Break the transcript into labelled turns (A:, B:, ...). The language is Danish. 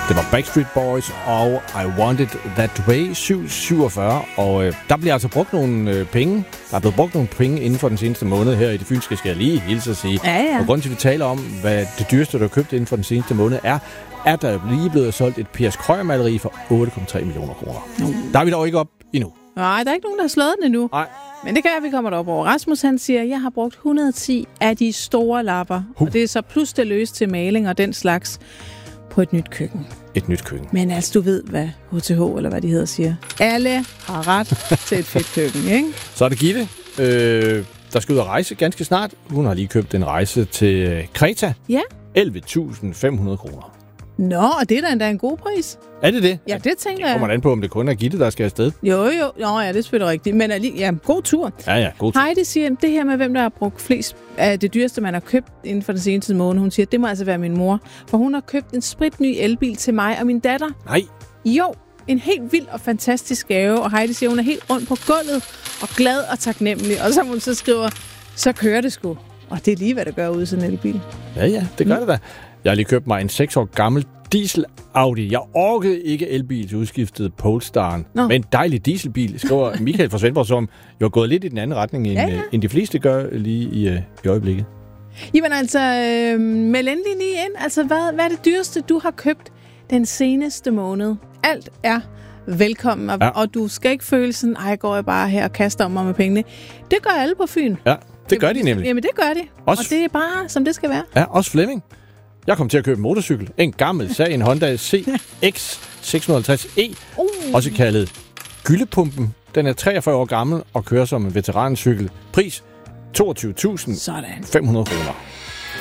A: Det var Backstreet Boys og I Want It That Way, 747. Og der bliver altså brugt nogle penge. Der er blevet brugt nogle penge inden for den seneste måned her i det fynske, skal jeg lige hilse at sige.
B: Ja.
A: Og grunden til, at vi taler om, hvad det dyreste, du har købt inden for den seneste måned, er der lige blevet solgt et P.S. Krøyer-maleri for 8,3 millioner kroner. Der er vi dog ikke op endnu.
B: Nej, der er ikke nogen, der har slået den endnu.
A: Nej.
B: Men det kan vi kommer derop over. Rasmus, han siger, jeg har brugt 110 af de store lapper. Og det er så plus det løs til maling og den slags på et nyt køkken.
A: Et nyt køkken.
B: Men altså, du ved, hvad HTH, eller hvad de hedder, siger. Alle har ret til et fedt køkken, ikke?
A: Så er det Gitte, der skal ud og rejse ganske snart. Hun har lige købt en rejse til Kreta.
B: Ja.
A: 11.500 kroner.
B: Nå, og det er da endda en god pris.
A: Er det det?
B: Ja, det tænker jeg.
A: Kommer an på, om det kun er Gitte, der skal afsted.
B: Jo. Nå, ja, det er selvfølgelig rigtigt. Men ja, god tur.
A: Ja, god tur.
B: Heidi siger, det her med, hvem der har brugt flest af det dyreste, man har købt inden for den seneste måned. Hun siger, det må altså være min mor. For hun har købt en spritny elbil til mig og min datter.
A: Nej.
B: Jo, en helt vild og fantastisk gave. Og Heidi siger, hun er helt rundt på gulvet og glad og taknemmelig. Og så hun så skriver, så kører det sgu. Og det er lige, hvad det gør ude i sådan en elbil.
A: Ja, det gør det da. Jeg har lige købt mig en 6 år gammel diesel Audi. Jeg orkede ikke elbil til udskiftet Polestaren. Men en dejlig dieselbil, skriver Michael fra Svendborg, som jo er gået lidt i den anden retning, end de fleste gør lige i øjeblikket.
B: Jamen altså, meld endelig lige ind. Altså, hvad er det dyreste, du har købt den seneste måned? Alt er velkommen, og du skal ikke føle sådan, går jeg bare her og kaster om mig med pengene. Det gør alle på Fyn. Ja,
A: det gør de nemlig.
B: Jamen, det gør de. Og det er bare, som det skal være.
A: Ja, også Flemming. Jeg kom til at købe en motorcykel. En gammel sag, en Honda CX 650E. Også kaldet Gyllepumpen. Den er 43 år gammel og kører som en veterancykel. Pris 22.500 kroner.